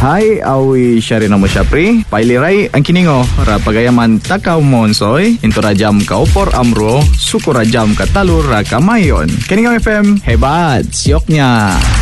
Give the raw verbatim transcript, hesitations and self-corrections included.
Hai, awi syari nama Syapri. Pailirai ang kiningo ra pagayaman takaw monsoy. Into rajam ka opor amro, suku rajam ka talur ra kamayon. Kiningo F M, hebat, sioknya.